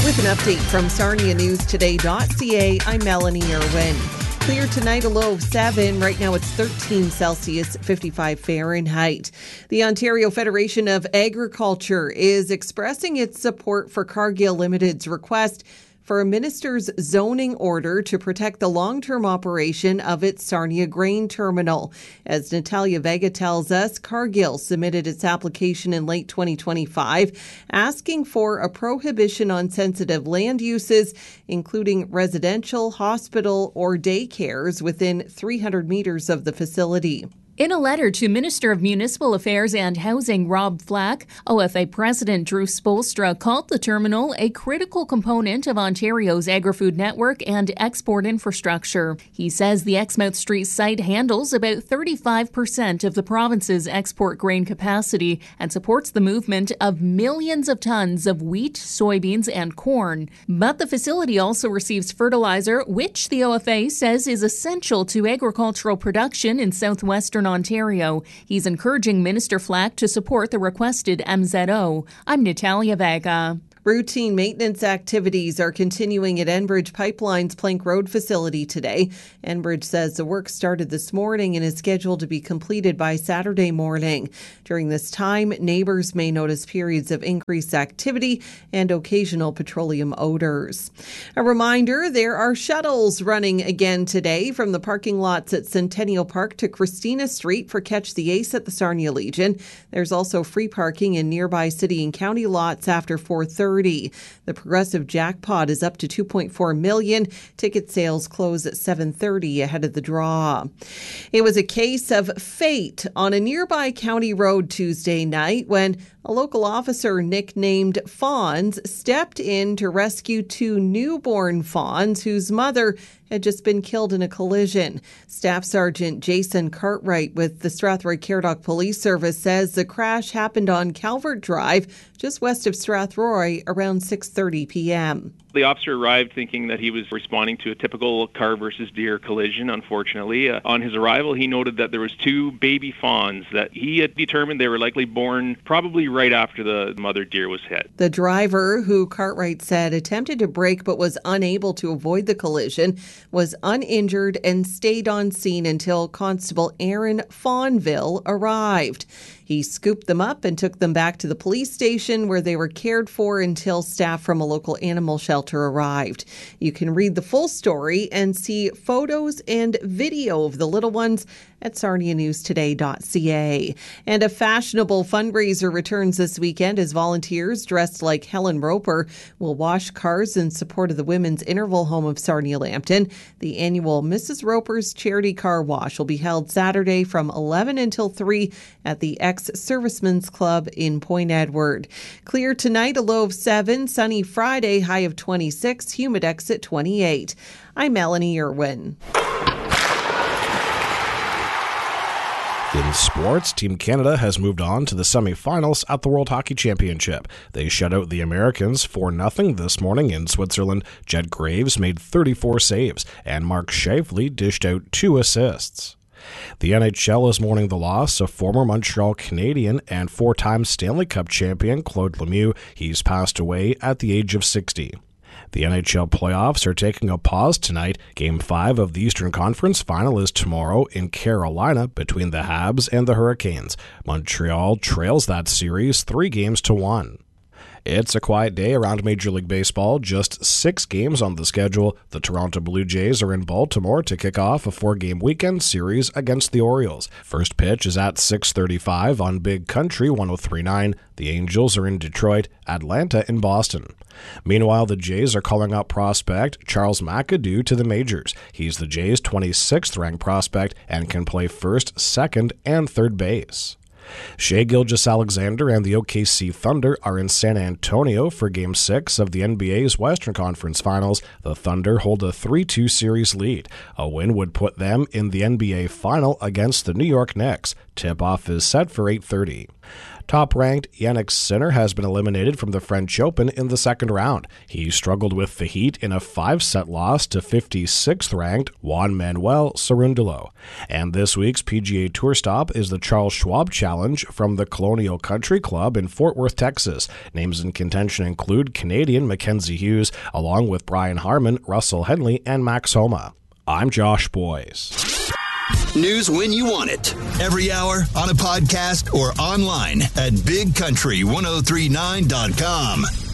With an update from SarniaNewsToday.ca, I'm Melanie Irwin. Clear tonight, a low of 7. Right now it's 13 Celsius, 55 Fahrenheit. The Ontario Federation of Agriculture is expressing its support for Cargill Limited's request for a minister's zoning order to protect the long-term operation of its Sarnia grain terminal. As Natalia Vega tells us, Cargill submitted its application in late 2025, asking for a prohibition on sensitive land uses, including residential, hospital, or daycares within 300 meters of the facility. In a letter to Minister of Municipal Affairs and Housing Rob Flack, OFA President Drew Spoelstra called the terminal a critical component of Ontario's agri-food network and export infrastructure. He says the Exmouth Street site handles about 35% of the province's export grain capacity and supports the movement of millions of tons of wheat, soybeans, and corn. But the facility also receives fertilizer, which the OFA says is essential to agricultural production in southwestern Ontario. He's encouraging Minister Flack to support the requested MZO. I'm Natalia Vega. Routine maintenance activities are continuing at Enbridge Pipeline's Plank Road facility today. Enbridge says the work started this morning and is scheduled to be completed by Saturday morning. During this time, neighbours may notice periods of increased activity and occasional petroleum odours. A reminder, there are shuttles running again today from the parking lots at Centennial Park to Christina Street for Catch the Ace at the Sarnia Legion. There's also free parking in nearby city and county lots after 4:30. The progressive jackpot is up to $2.4 million. Ticket sales close at 7:30 ahead of the draw. It was a case of fate on a nearby county road Tuesday night when a local officer nicknamed Fawns stepped in to rescue 2 newborn fawns whose mother had just been killed in a collision. Staff Sergeant Jason Cartwright with the Strathroy Caradoc Police Service says the crash happened on Calvert Drive, just west of Strathroy, around 6:30 p.m. The officer arrived thinking that he was responding to a typical car versus deer collision, unfortunately. On his arrival, he noted that there was 2 baby fawns that he had determined they were likely born probably right after the mother deer was hit. The driver, who Cartwright said attempted to brake but was unable to avoid the collision, was uninjured and stayed on scene until Constable Aaron Fawnville arrived. He scooped them up and took them back to the police station where they were cared for until staff from a local animal shelter arrived. You can read the full story and see photos and video of the little ones at SarniaNewsToday.ca. And a fashionable fundraiser returns this weekend as volunteers dressed like Helen Roper will wash cars in support of the Women's Interval Home of Sarnia Lambton. The annual Mrs. Roper's Charity Car Wash will be held Saturday from 11 until 3 at the Ex-Servicemen's Club in Point Edward. Clear tonight, a low of 7. Sunny Friday, high of 26. Humidex at 28. I'm Melanie Irwin. In sports, Team Canada has moved on to the semi-finals at the World Hockey Championship. They shut out the Americans 4-0 this morning in Switzerland. Jed Graves made 34 saves, and Mark Scheifele dished out 2 assists. The NHL is mourning the loss of former Montreal Canadian and 4-time Stanley Cup champion Claude Lemieux. He's passed away at the age of 60. The NHL playoffs are taking a pause tonight. Game 5 of the Eastern Conference Final is tomorrow in Carolina between the Habs and the Hurricanes. Montreal trails that series 3-1. It's a quiet day around Major League Baseball. Just 6 games on the schedule. The Toronto Blue Jays are in Baltimore to kick off a 4-game weekend series against the Orioles. First pitch is at 6:35 on Big Country 103.9. The Angels are in Detroit, Atlanta in Boston. Meanwhile, the Jays are calling up prospect Charles McAdoo to the majors. He's the Jays' 26th ranked prospect and can play first, second, and third base. Shai Gilgeous-Alexander and the OKC Thunder are in San Antonio for Game 6 of the NBA's Western Conference Finals. The Thunder hold a 3-2 series lead. A win would put them in the NBA Final against the New York Knicks. Tip-off is set for 8:30. Top-ranked Jannik Sinner has been eliminated from the French Open in the second round. He struggled with the heat in a 5-set loss to 56th-ranked Juan Manuel Cerundolo. And this week's PGA Tour stop is the Charles Schwab Challenge from the Colonial Country Club in Fort Worth, Texas. Names in contention include Canadian Mackenzie Hughes, along with Brian Harman, Russell Henley, and Max Homa. I'm Josh Boyes. News when you want it. Every hour, on a podcast, or online at BigCountry1039.com.